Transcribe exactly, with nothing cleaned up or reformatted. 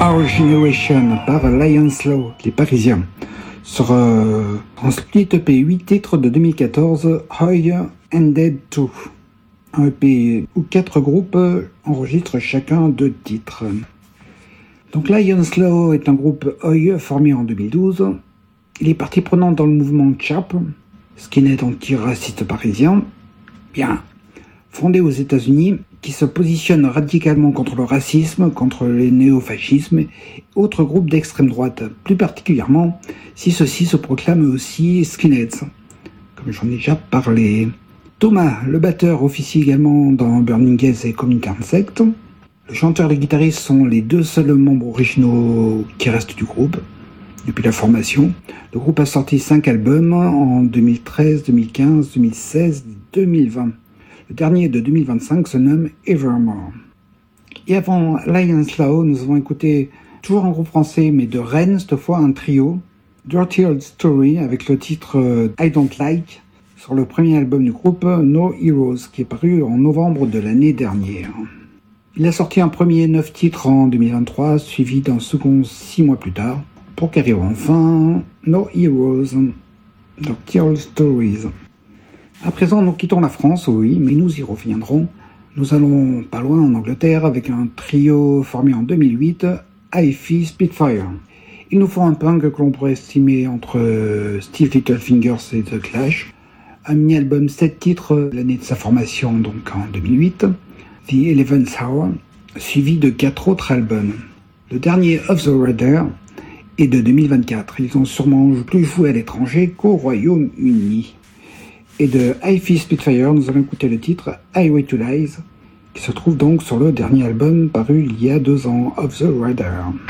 Our Generation par Lionslaw, les Parisiens, sur euh, un split E P huit titres de deux mille quatorze, Hoy and Dead deux. Un E P où quatre groupes enregistrent chacun deux titres. Donc Lionslaw est un groupe Hoy formé en deux mille douze. Il est partie prenante dans le mouvement Chap, skinhead antiraciste parisien, bien fondé aux États-Unis, qui se positionne radicalement contre le racisme, contre les néofascismes et autres groupes d'extrême droite, plus particulièrement si ceux-ci se proclament aussi skinheads, comme j'en ai déjà parlé. Thomas, le batteur, officie également dans Burning Gaze et Comic Insect. Le chanteur et le guitariste sont les deux seuls membres originaux qui restent du groupe depuis la formation. Le groupe a sorti cinq albums en deux mille treize, deux mille quinze, deux mille seize et deux mille vingt. Le dernier de deux mille vingt-cinq se nomme Evermore. Et avant Lionslaw, nous avons écouté toujours un groupe français, mais de Rennes, cette fois un trio, Dirty Old Story, avec le titre I Don't Like, sur le premier album du groupe No Heroes, qui est paru en novembre de l'année dernière. Il a sorti un premier neuf titres en deux mille vingt-trois, suivi d'un second six mois plus tard, pour qu'arrive enfin No Heroes, Dirty Old Stories. À présent, nous quittons la France, oui, mais nous y reviendrons. Nous allons pas loin en Angleterre avec un trio formé en deux mille huit, Hi-Fi Spitfire. Il nous faut un punk que l'on pourrait estimer entre Steve Littlefingers et The Clash. Un mini-album sept titres l'année de sa formation, donc en deux mille huit, The Eleventh Hour, suivi de quatre autres albums. Le dernier, Off the Radar, est de deux mille vingt-quatre. Ils ont sûrement plus joué à l'étranger qu'au Royaume-Uni. Et de Hi-Fi Spitfire, nous allons écouter le titre Highway to Lies, qui se trouve donc sur le dernier album paru il y a deux ans, Off the Radar.